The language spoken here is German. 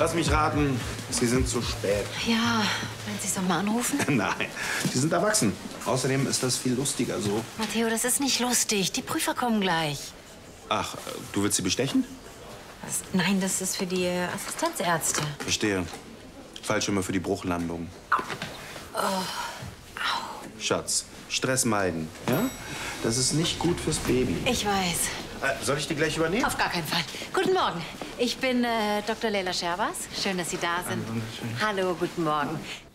Lass mich raten, Sie sind zu spät. Ja, wollen Sie es doch mal anrufen? Nein, Sie sind erwachsen. Außerdem ist das viel lustiger so. Matteo, das ist nicht lustig. Die Prüfer kommen gleich. Ach, du willst sie bestechen? Was? Nein, das ist für die Assistenzärzte. Verstehe. Fallschirme für die Bruchlandung. Oh. Schatz, Stress meiden, ja? Das ist nicht gut fürs Baby. Ich weiß. Soll ich die gleich übernehmen? Auf gar keinen Fall. Guten Morgen. Ich bin Dr. Leila Scherbas. Schön, dass Sie da sind. Hallo, guten Morgen.